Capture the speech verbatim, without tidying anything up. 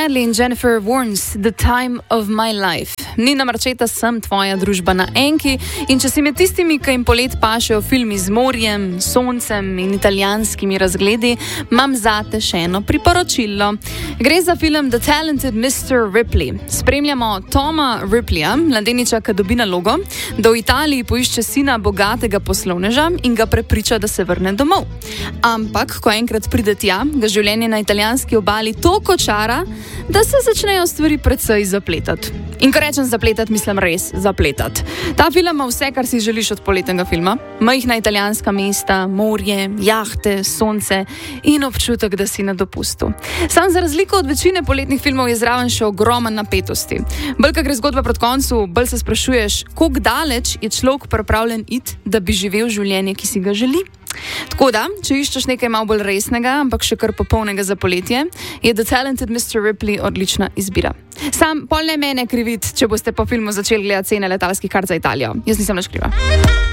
Bradley in Jennifer Warnes, The Time of My Life. Nina Marčeta, sem tvoja družba na enki in če si med tistimi, ki jim polet pašejo filmi z morjem, soncem in italijanskimi razgledi, imam zate še eno priporočilo. Gre za film The Talented mister Ripley. Spremljamo Toma Ripleya, mladeniča, ki dobi nalogo, da v Italiji poišče sina bogatega poslovneža in ga prepriča, da se vrne domov. Ampak, ko enkrat pride tja, ga življenje na italijanski obali toliko čara, da se začnejo stvari precej zapletati. In ko rečem zapletati, mislim res zapletati. Ta film ima vse, kar si želiš od poletnega filma. Majhna italijanska mesta, morje, jahte, sonce in občutek, da si na dopustu. Sam za razliko od večine poletnih filmov je zraven še ogromen napetosti. Bolj, ko gre zgodba proti koncu, bolj se sprašuješ, koliko daleč je človek pripravljen iti, da bi živel življenje, ki si ga želi. Tako da, če iščeš nekaj malo bolj resnega, ampak še kar popolnega za poletje, je The Talented mister Ripley odlična izbira. Sam pol ne mene kriviti, če boste po filmu začeli gledati cene letalskih kart za Italijo. Jaz nisem nič kriva.